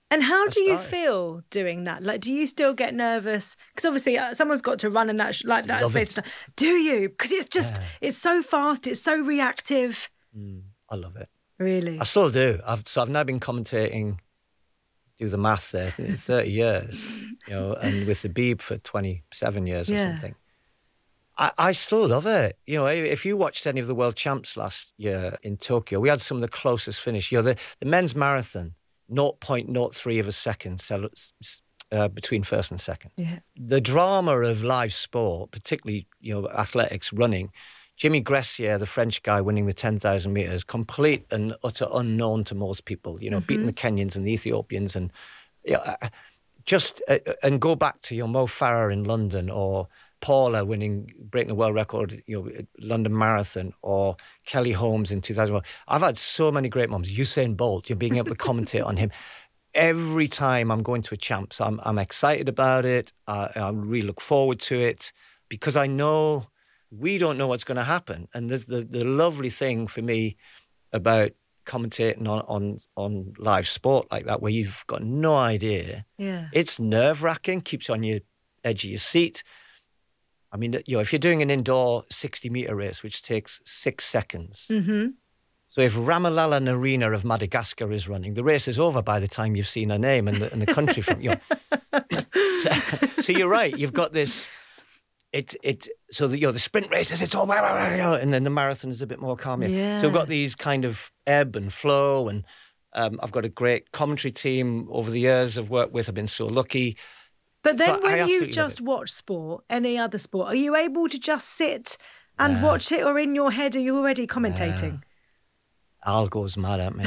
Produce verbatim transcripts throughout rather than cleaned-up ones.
And how I do you started. feel doing that? Like, do you still get nervous? Because obviously uh, someone's got to run in that sh- like that Love space. it. Of time. Do you? Because it's just, Yeah. it's so fast. It's so reactive. Mm, I love it. Really? I still do. I've, so I've now been commentating, do the math there, thirty years, you know, and with the Beeb for twenty-seven years or Yeah. something. I, I still love it. You know, if you watched any of the World Champs last year in Tokyo, we had some of the closest finish. You know, the, the men's marathon, zero point zero three of a second so, uh, between first and second. Yeah. The drama of live sport, particularly, you know, athletics, running, Jimmy Gressier, the French guy winning the ten thousand metres, complete and utter unknown to most people, you know, Mm-hmm. beating the Kenyans and the Ethiopians and you know, just, uh, and go back to, you know, Mo Farah in London or Paula winning, breaking the world record, you know, London Marathon, or Kelly Holmes in two thousand one. I've had so many great moments. Usain Bolt, you're being able to commentate on him. Every time I'm going to a champs, I'm I'm excited about it. I, I really look forward to it because I know we don't know what's going to happen. And the, the the lovely thing for me about commentating on, on on live sport like that, where you've got no idea, Yeah. it's nerve wracking, keeps you on your edge of your seat. I mean, you know, if you're doing an indoor sixty metre race, which takes six seconds. Mm-hmm. So if Ramalala Narina of Madagascar is running, the race is over by the time you've seen her name and the, and the country from, you know. so, so you're right. You've got this, it, it, so the, you know, the sprint races, it's all, blah, blah, blah, blah, and then the marathon is a bit more calm. Yeah. So we've got these kind of ebb and flow, and um, I've got a great commentary team over the years I've worked with. I've been so lucky. But then So I when you absolutely love just it. watch sport, any other sport, are you able to just sit and Yeah. watch it, or in your head are you already commentating? Al goes mad at me.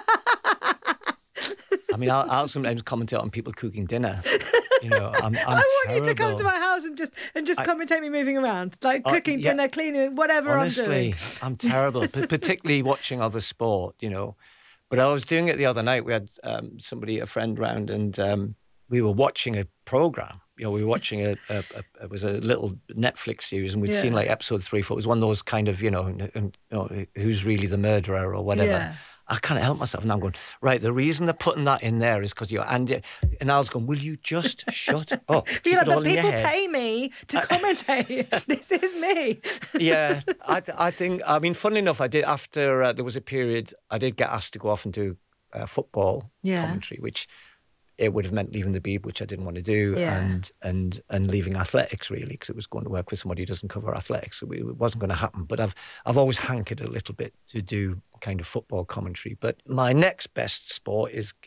I mean, I'll, I'll sometimes commentate on people cooking dinner. You know, I'm, I'm I want terrible. you to come to my house and just and just I- commentate me moving around, like Oh, cooking yeah. dinner, cleaning, whatever Honestly, I'm doing. I'm terrible, but particularly watching other sport, you know. But I was doing it the other night. We had um, somebody, a friend round, and um, we were watching a program. You know, we were watching a, a, a it was a little Netflix series, and we'd Yeah. seen like episode three, four. It was one of those kind of, you know, and, and, you know, who's really the murderer or whatever. Yeah. I can't help myself, and I'm going, right, the reason they're putting that in there is because you're, and, and Al's going, will you just shut up? Keep You know, it all but in your people head. pay me to commentate. This is me. Yeah, I, I think, I mean, funnily enough, I did, after uh, there was a period, I did get asked to go off and do uh, football Yeah. commentary, which it would have meant leaving the Beeb, which I didn't want to do, Yeah. and and and leaving athletics, really, because it was going to work for somebody who doesn't cover athletics. So it wasn't going to happen. But I've I've always hankered a little bit to do kind of football commentary. But my next best sport is